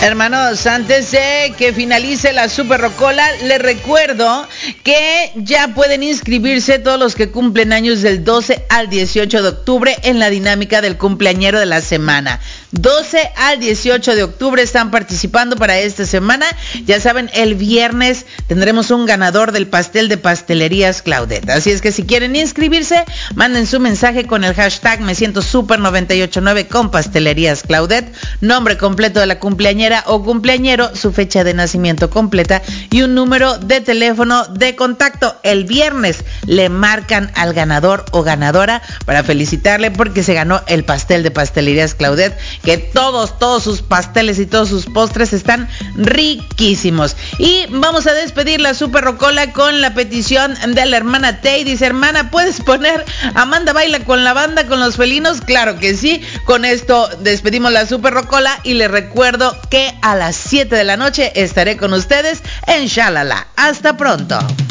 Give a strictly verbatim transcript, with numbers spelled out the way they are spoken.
Hermanos, antes de que finalice la Super Rocola, les recuerdo que ya pueden inscribirse todos los que cumplen años del doce al dieciocho de octubre en la dinámica del cumpleañero de la semana. doce al dieciocho de octubre están participando para esta semana. Ya saben, el viernes tendremos un ganador del pastel de Pastelerías Claudette. Así es que si quieren inscribirse, manden su mensaje con el hashtag Me Siento Super noventa y ocho nueve con Pastelerías Claudette, nombre completo de la cumpleañera o cumpleañero, su fecha de nacimiento completa y un número de teléfono de contacto. El viernes le marcan al ganador o ganadora para felicitarle porque se ganó el pastel de Pastelerías Claudette, que todos, todos sus pasteles y todos sus postres están riquísimos. Y vamos a despedir la Super Rocola con la petición de la hermana Tay. Dice: hermana, ¿puedes poner Amanda Baila con la Banda con los Felinos? Claro que sí. Con esto despedimos la Super Rocola y les recuerdo que a las siete de la noche estaré con ustedes en Shalala. Hasta pronto.